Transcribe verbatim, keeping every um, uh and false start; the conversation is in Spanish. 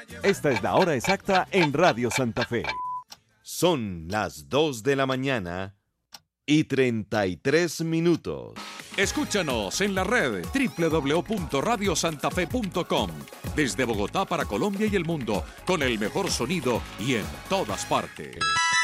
Esta es la hora exacta en Radio Santa Fe. Son las dos de la mañana y treinta y tres minutos. Escúchanos en la red doble u doble u doble u punto radio santa fe punto com. Desde Bogotá para Colombia y el mundo, con el mejor sonido y en todas partes.